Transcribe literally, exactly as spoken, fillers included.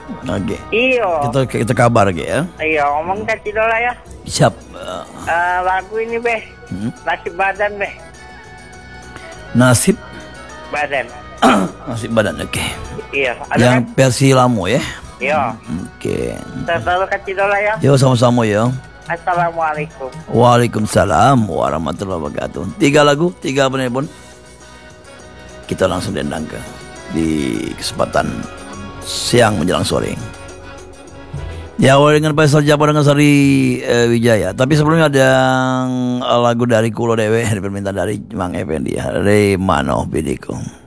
Oke. Iyo. Kita kita kabar ge ya. Iya, ngomong ke Cidola ya. Siap. Eh, lagu ini beh, Hmm? nasib badan beh, Nasib badan. nasib badan oke. Iya, ada Yang kan? versi Lamu ya. Iya. Oke. Saya selalu ke Cidola ya. Yo sama-sama ya. Assalamualaikum. Waalaikumsalam warahmatullahi wabarakatuh. Tiga lagu, tiga penelpon. Kita langsung dendangkan di kesempatan siang menjelang sore. Ya, awal dengan Faisal Jabbar dengan Sari eh, Wijaya. Tapi sebelumnya ada yang lagu dari Kulo Dewe, dari permintaan dari Mang Effendi ya. Remano Bidiko.